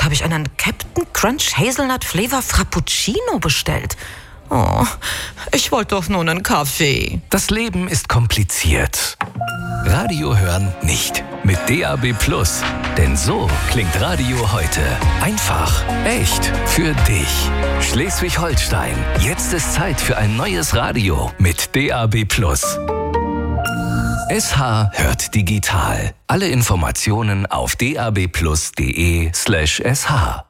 habe ich einen Captain Crunch Hazelnut Flavor Frappuccino bestellt. Oh, ich wollte doch nur einen Kaffee. Das Leben ist kompliziert. Radio hören nicht. Mit DAB+. Denn so klingt Radio heute. Einfach, echt, für dich. Schleswig-Holstein. Jetzt ist Zeit für ein neues Radio mit DAB+. SH hört digital. Alle Informationen auf dabplus.de/sh.